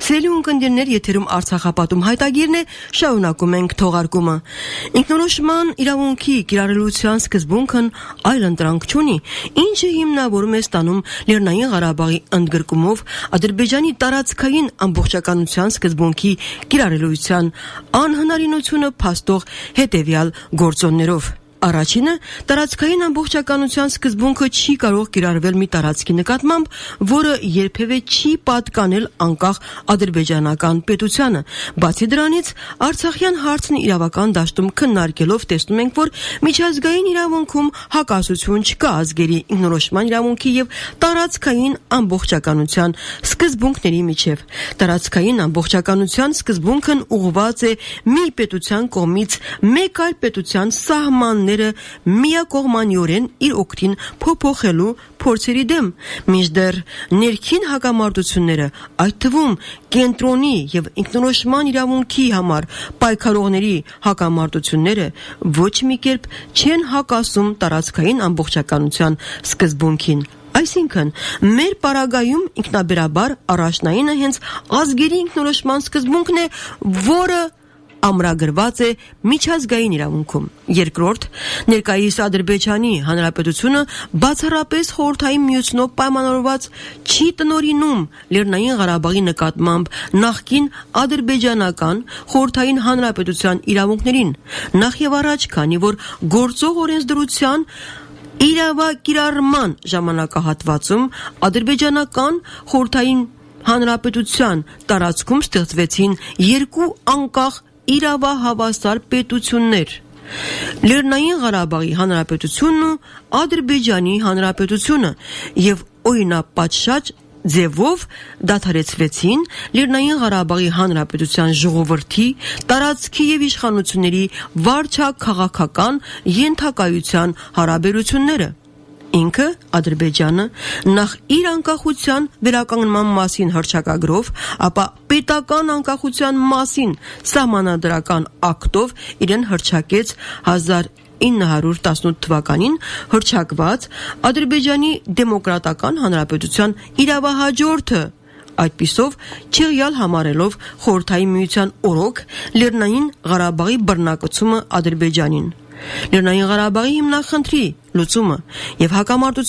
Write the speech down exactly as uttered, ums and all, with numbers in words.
Սելի ունկնդիրներ եթերում Արցախապատում հայտագիրն է, շարունակում ենք թողարկումը։ Ինքնորոշման իրավունքի կիրառելիության սկզբունքն այլ ընտրանք չունի, ինչը հիմնավորում է ստանում Լեռնային Ղարաբաղի ընդգրկումով Ադրբեջանի տարածքային ամբողջականության սկզբունքի կիրառելիության անհնարինությունը փաստող հետևյալ գործոններով։ Առաջինը, տարածքային ամբողջականության սկզբունքը չի կարող կիրառվել մի տարածքի նկատմամբ, որը երբևէ չի պատկանել անկախ ադրբեջանական պետությանը։ Բացի դրանից, Արցախյան հարցն իրավական դաշտում քննարկելով տեսնում ենք, որ միջազգային իրավունքում հակասություն չկա ազգերի ինքնորոշման իրավունքի եւ տարածքային ամբողջականության սկզբունքների միջև։ Տարածքային ամբողջականության սկզբունքն ուղղված է մի պետության կողմից մեկ այլ պետության սահմաններ միակողմանիորեն իր օգտին փոփոխելու փորձերի դեմ, մինչդեռ ներքին հակամարտությունները, այդ թվում կենտրոնի եւ ինքնորոշման իրավունքի համար պայքարողների հակամարտությունները ոչ մի կերպ չեն հակասում տարածքային ամբողջականության սկզբունքին։ Այսինքն, մեր պարագայում ինքնաբերաբար առաջնայինը հենց ազգերի ինքնորոշման սկզբունքն է, որը ամրագրված է միջազգային իրավունքում։ Երկրորդ, ներկայիս Ադրբեջանի Հանրապետությունը բացառապես խորհրդային միությունով պայմանավորված չի տնօրինում Լեռնային Ղարաբաղի նկատմամբ նախկին ադրբեջանական խորհրդային հանրապետության իրավունքներին, նախ եւ առաջ, քանի որ գործող օրենսդրության իրավակիրառման ժամանակահատվածում ադրբեջանական խորհրդային հանրապետության տարածքում ստեղծվեցին երկու անկախ իրավահավասար պետություններ՝ Լեռնային Ղարաբաղի Հանրապետությունն ու Ադրբեջանի Հանրապետությունը, եւ օրինապատշաճ ձևով դադարեցվեցին Լեռնային Ղարաբաղի Հանրապետության ժողովրդի, տարածքի եւ իշխանությունների վարչաքաղաքական ենթակայության հարաբերությունները։ Ինքը Ադրբեջանը նախ իր անկախության վերականգնման մասին հռչակագրով, ապա պետական անկախության մասին սահմանադրական ակտով իրեն հռչակեց հազար ինը հարյուր տասնութ թվականին հռչակված Ադրբեջանի Դեմոկրատական Հանրապետության իրավահաջորդը, այդպիսով չեղյալ համարելով խորհրդային միության օրոք Լեռնային Ղարաբաղի բռնակցումը Ադրբեջանին։ Լեռնային Ղարաբաղի հիմնախնդրի լուծումը եւ հակամարտության